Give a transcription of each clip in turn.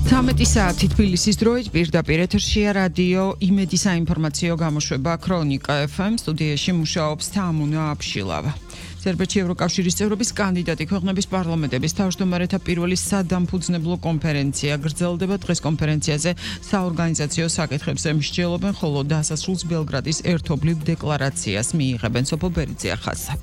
13 საათი თბილისის დროით პირდაპირ ეთერშია რადიო იმედი საინფორმაციო გამოშვება ქრონიკა FM სტუდიაში მუშაობს თამუნა აბშილავა. სერბეთში ევროკავშირის წევრობის კანდიდატი ქვეყნების პარლამენტების თავმჯდომარეთა პირველი სადამფუძნებლო კონფერენცია გრძელდება. დღეს კონფერენციაზე საორგანიზაციო საკითხებზე მსჯელობენ, ხოლო დასასრულს ბელგრადის ერთობლივ დეკლარაციას მიიღებენ. სოფო ბერიძე ახალსა.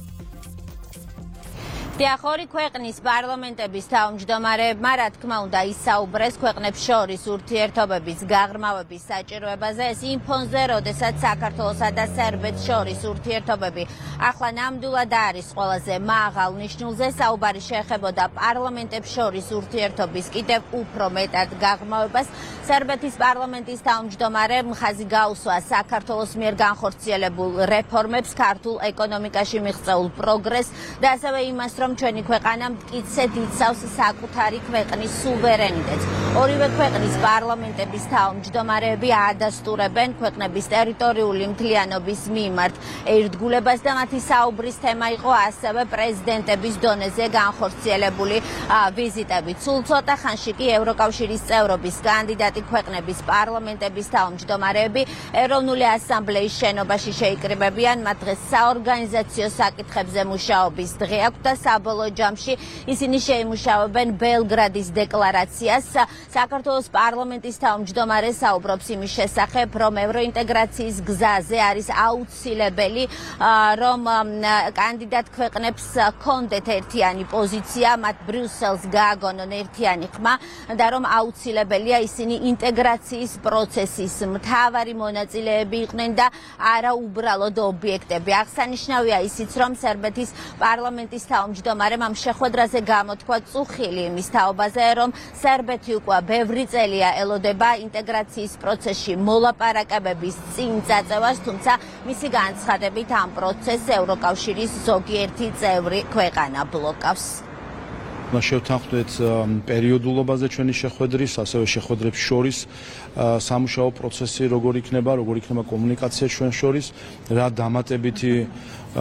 Διαχώρη ქვეყნის პარლამენტების თავმჯდომარეებმა რა თქმა უნდა ისაუბრეს ქვეყნებს შორის ურთიერთობების გაღრმავების საჭიროებაზე ეს იმ ფონზე, როდესაც საქართველოსა და სერბეთს შორის ურთიერთობები ახლა ნამდვილად არის ყველაზე მაღალ ნიშნულზე. საუბარი შეეხებოდა პარლამენტებს შორის ურთიერთობის კიდევ უფრო მეტად გაღრმავებას. სერბეთის პარლამენტის თავმჯდომარემ ხაზი გაუსვა საქართველოს მიერ განხორციელებულ რეფორმებს, ქართულ ეკონომიკაში მიღწეულ პროგრესს და ასევე იმას, რომ ჩვენი ქვეყანა მტკიცედ იცავს საკუთარი ქვეყნის სუვერენიტეტს. ორივე ქვეყნის პარლამენტების თავმჯდომარეები ადასტურებენ ქვეყნების ტერიტორიული მთლიანობის მიმართ ერთგულებას და მათი საუბრის თემა იყო ასევე პრეზიდენტების დონეზე განხორციელებული ვიზიტები. სულ ცოტა ხანში კი ევროკავშირის წევრობის კანდიდატი ქვეყნების პარლამენტების თავმჯდომარეები ეროვნული ასამბლეის შენობაში შეიკრიბებიან. მათ დღეს საორგანიზაციო საკითხებზე მუშაობის დღე აქვს და საბოლოო ჯამში ისინი შეიმუშავებენ ბელგრადის დეკლარაციას. საქართველოს პარლამენტის თავმჯდომარე საუბრობს იმის შესახებ, რომ ევროინტეგრაციის გზაზე არის აუცილებელი, რომ კანდიდატ ქვეყნებს ჰქონდეთ ერთიანი პოზიცია, მათ ბრიუსელს გააგონონ ერთიანი ხმა და რომ აუცილებელია ისინი ინტეგრაციის პროცესის მთავარი მონაწილეები იყვნენ და არა უბრალოდ ობიექტები. აღსანიშნავია ისიც, რომ სერბეთის პარლამენტის თავმჯდომარემ ამ შეხვედრაზე გამოთქვა წუხილი იმის თაობაზე, რომ სერბეთი უკვე ბევრი წელია ელოდება ინტეგრაციის პროცესში მოლაპარაკებების წინ წაწევას, თუმცა მისი განცხადებით ამ პროცესს ევროკავშირის ზოგიერთი წევრი ქვეყანა ბლოკავს. შევთანხმდეთ პერიოდულობაზე ჩვენი შეხვედრის, ასევე შეხვედრებს შორის სამუშაო პროცესი როგორ იქნება კომუნიკაცია ჩვენ შორის, რა დამატებითი